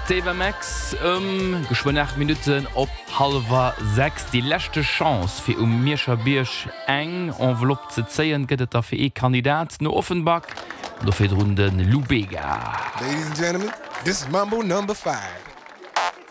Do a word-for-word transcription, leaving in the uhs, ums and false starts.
T V Max um, geschwo acht Minuten op halber sechs die letzte Chance fir um Mirscher Birsch eng Envelopp ze zeien gëtt der fir e Kandidat no Offenbach do fir runden Lubega. Ladies and gentlemen, this is Mambo number five.